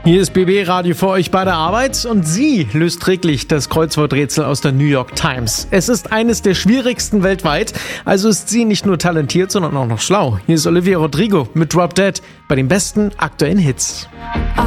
Hier ist BB Radio für euch bei der Arbeit und sie löst täglich das Kreuzworträtsel aus der New York Times. Es ist eines der schwierigsten weltweit, also ist sie nicht nur talentiert, sondern auch noch schlau. Hier ist Olivia Rodrigo mit Drop Dead bei den besten aktuellen Hits.